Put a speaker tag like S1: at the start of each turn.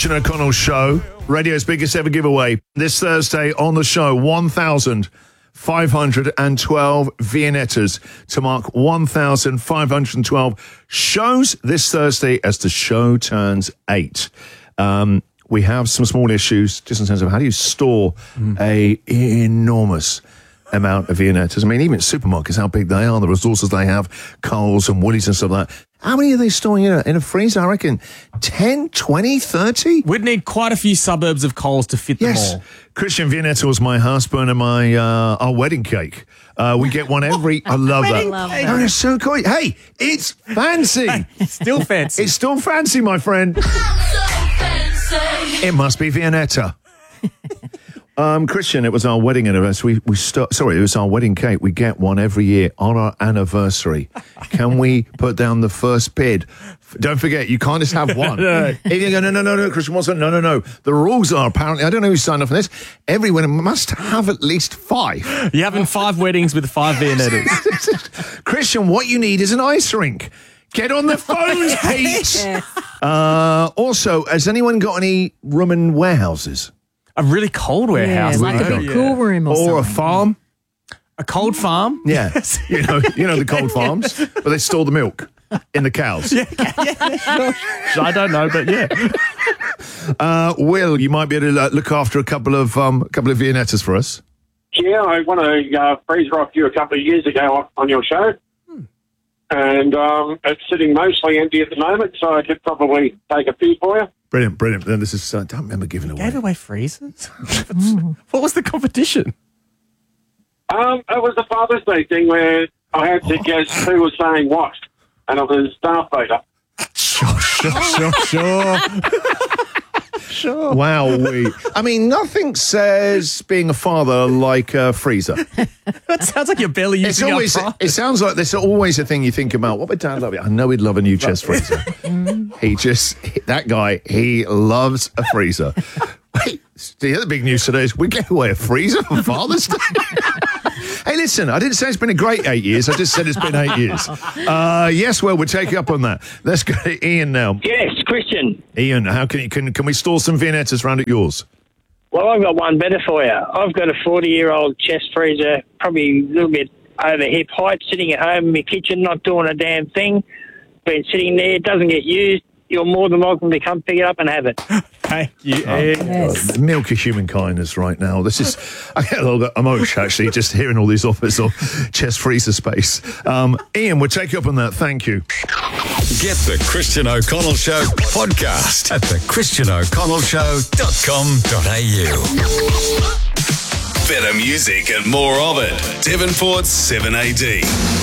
S1: Christian O'Connell Show, radio's biggest ever giveaway. This Thursday on the show, 1,512 Viennettas to mark 1,512 shows this Thursday as the show turns 8. We have some small issues just in terms of how do you store a enormous amount of Viennettas. I mean, even supermarkets, how big they are, the resources they have, Coles and Woolies and stuff like that. How many are they storing in a freezer? I reckon 10, 20, 30?
S2: We'd need quite a few suburbs of Coles to fit them all.
S1: Christian Viennetta was my husband and my our wedding cake. We get one every... I love that. Oh, it's so cool. Hey, it's fancy.
S2: Still fancy.
S1: It's still fancy, my friend. It must be Viennetta. Christian, it was our wedding anniversary. It was our wedding cake. We get one every year on our anniversary. Can we put down the first bid? Don't forget, you can't just have one. If you go, no, Christian wants it. No. The rules are apparently, I don't know who signed up for this. Everyone must have at least 5.
S2: You're having 5 weddings with 5 Viennettas.
S1: Christian, what you need is an ice rink. Get on the phones, Pete. Also, has anyone got any room in warehouses?
S2: A really cold warehouse.
S3: Like a big cool room or something.
S1: A farm?
S2: A cold farm?
S1: Yeah. You know the cold farms, where they store the milk in the cows.
S2: Yeah. I don't know, but yeah.
S1: Will, you might be able to look after a couple of Viennettas for us.
S4: Yeah, I won a freezer off you a couple of years ago on your show. And it's sitting mostly empty at the moment, so I could probably take a few for you.
S1: Brilliant. Then this is, I don't remember giving away.
S2: Gave away freezers? What was the competition?
S4: It was the Father's Day thing where I had to guess who was saying what, and it was Darth Vader.
S1: Sure. Wow. I mean, nothing says being a father like a freezer.
S2: That sounds like you're barely using our product.
S1: It sounds like there's always a thing you think about. What would Dad love? I know he'd love a new chest freezer. That guy, he loves a freezer. Wait, the other big news today is we gave away a freezer for Father's Day. Hey, listen, I didn't say it's been a great 8 years. I just said it's been 8 years. Yes, well, we'll take you up on that. Let's go to Ian now.
S5: Yes, Christian.
S1: Ian, how can we store some Viennettas around at yours?
S5: Well, I've got one better for you. I've got a 40-year-old chest freezer, probably a little bit over hip height, sitting at home in my kitchen, not doing a damn thing. Been sitting there, doesn't get used. You're more than welcome to come pick it up and have it.
S2: Thank you.
S1: The milk of human kindness right now. This is, I get a little bit emotional actually just hearing all these offers of chest freezer space. Ian, we'll take you up on that. Thank you.
S6: Get the Christian O'Connell Show podcast at thechristianoconnellshow.com.au. Better music and more of it. Devonport's 7AD.